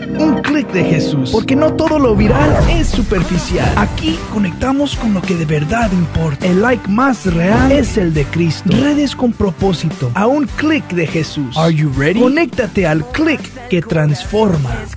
Un clic de Jesús, porque no todo lo viral es superficial. Aquí conectamos con lo que de verdad importa. El like más real es el de Cristo. Redes con propósito, a un clic de Jesús. Are you ready? Conéctate al clic que transforma.